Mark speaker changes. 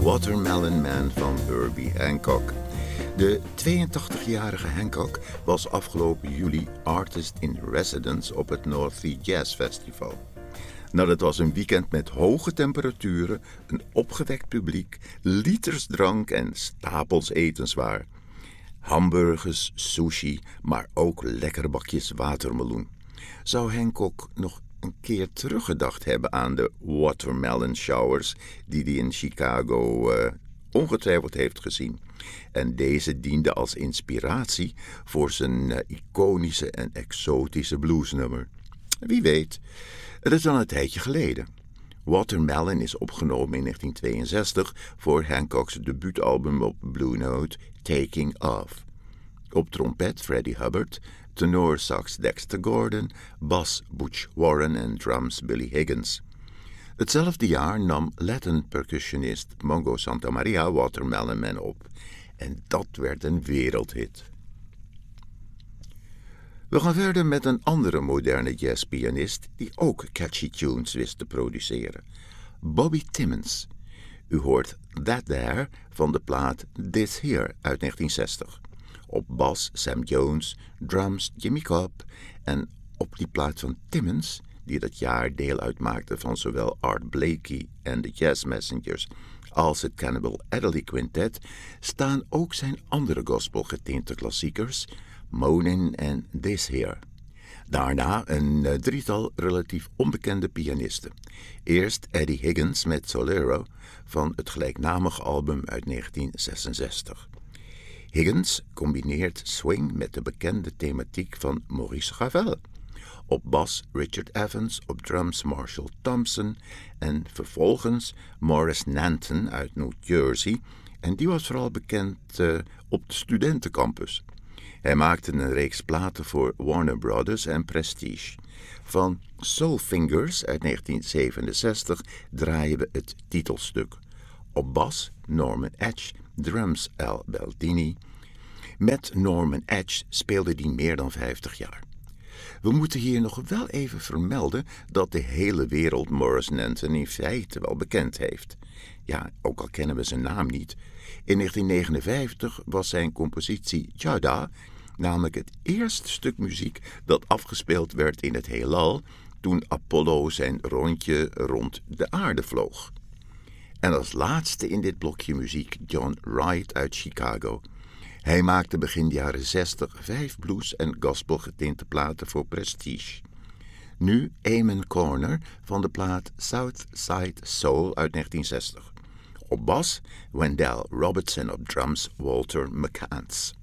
Speaker 1: Watermelon Man van Herbie Hancock. De 82-jarige Hancock was afgelopen juli Artist in Residence op het North Sea Jazz Festival. Nou, dat was een weekend met hoge temperaturen, een opgewekt publiek, liters drank en stapels etenswaar. Hamburgers, sushi, maar ook lekkere bakjes watermeloen. Zou Hancock nog een keer teruggedacht hebben aan de watermelon showers die hij in Chicago ongetwijfeld heeft gezien. En deze diende als inspiratie voor zijn iconische en exotische bluesnummer. Wie weet, het is al een tijdje geleden. Watermelon is opgenomen in 1962 voor Hancock's debuutalbum op Blue Note, Taking Off. Op trompet Freddie Hubbard, tenor sax Dexter Gordon, bas Butch Warren en drums Billy Higgins. Hetzelfde jaar nam Latin percussionist Mongo Santamaria Watermelon Man op. En dat werd een wereldhit. We gaan verder met een andere moderne jazzpianist die ook catchy tunes wist te produceren. Bobby Timmons. U hoort That There van de plaat This Here uit 1960. Op bas Sam Jones, drums Jimmy Cobb en op die plaat van Timmons, die dat jaar deel uitmaakte van zowel Art Blakey en de Jazz Messengers als het Cannibal Adderley Quintet, staan ook zijn andere gospelgetinte klassiekers, Moanin' en This Here. Daarna een drietal relatief onbekende pianisten. Eerst Eddie Higgins met Solero van het gelijknamige album uit 1966. Higgins combineert swing met de bekende thematiek van Maurice Ravel. Op bas Richard Evans, op drums Marshall Thompson en vervolgens Morris Nanton uit New Jersey. En die was vooral bekend op de studentencampus. Hij maakte een reeks platen voor Warner Brothers en Prestige. Van Soul Fingers uit 1967 draaien we het titelstuk. Op bas Norman Edge, drums Al Baldini. Met Norman Edge speelde hij meer dan 50 jaar. We moeten hier nog wel even vermelden dat de hele wereld Morris Nanton in feite wel bekend heeft. Ja, ook al kennen we zijn naam niet. In 1959 was zijn compositie Jada namelijk het eerste stuk muziek dat afgespeeld werd in het heelal toen Apollo zijn rondje rond de aarde vloog. En als laatste in dit blokje muziek John Wright uit Chicago. Hij maakte begin jaren 60 5 blues- en gospelgetinte platen voor Prestige. Nu Amen Corner van de plaat Southside Soul uit 1960. Op bas Wendell Robertson, op drums Walter McCants.